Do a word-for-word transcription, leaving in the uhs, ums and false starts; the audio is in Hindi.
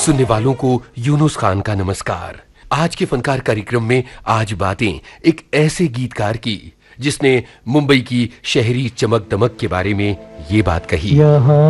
सुनने वालों को यूनुस खान का नमस्कार। आज के फनकार कार्यक्रम में आज बातें एक ऐसे गीतकार की जिसने मुंबई की शहरी चमक दमक के बारे में ये बात कही। यहाँ